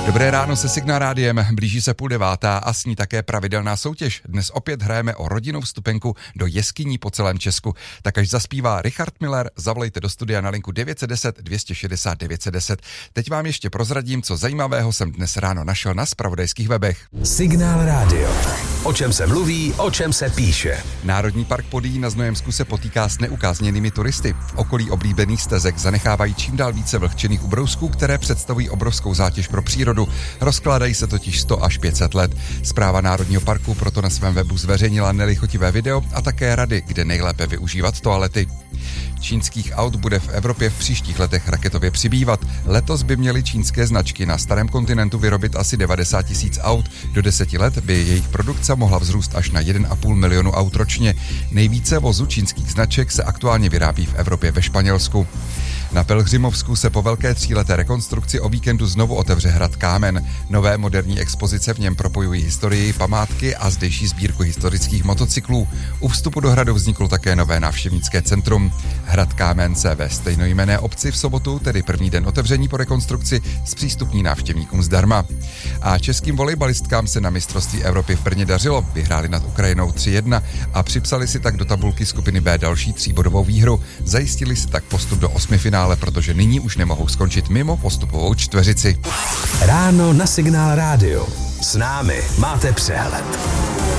Dobré ráno se Signál rádiem, blíží se 8:30 a s ní také pravidelná soutěž. Dnes opět hrajeme o rodinnou vstupenku do jeskyní po celém Česku. Tak až zaspívá Richard Miller, zavolejte do studia na linku 910 260 910. Teď vám ještě prozradím, co zajímavého jsem dnes ráno našel na zpravodajských webech. Signál rádio. O čem se mluví, o čem se píše. Národní park Podyjí na Znojemsku se potýká s neukázněnými turisty. V okolí oblíbených stezek zanechávají čím dál více vlhčených ubrousků, které představují obrovskou zátěž pro přírodu. Rozkládají se totiž 100 až 500 let. Správa Národního parku proto na svém webu zveřejnila nelichotivé video a také rady, kde nejlépe využívat toalety. Čínských aut bude v Evropě v příštích letech raketově přibývat. Letos by měly čínské značky na starém kontinentu vyrobit asi 90 000 aut. Do 10 let by jejich produkce mohla vzrůst až na 1,5 milionu aut ročně. Nejvíce vozů čínských značek se aktuálně vyrábí v Evropě ve Španělsku. Na Pelhřimovsku se po velké 3leté rekonstrukci o víkendu znovu otevře hrad Kámen. Nové moderní expozice v něm propojují historii, památky a zdejší sbírku historických motocyklů. U vstupu do hradu vzniklo také nové návštěvnické centrum. Hrad Kámen se ve stejnojmenné obci v sobotu, tedy první den otevření po rekonstrukci, zpřístupní návštěvníkům zdarma. A českým volejbalistkám se na mistrovství Evropy v Brně dařilo. Vyhráli nad Ukrajinou 3-1 a připsali si tak do tabulky skupiny B další 3bodovou výhru. Zajistili si tak postup do 8 finále, protože nyní už nemohou skončit mimo postupovou čtveřici. Ráno na Signál rádio. S námi máte přehled.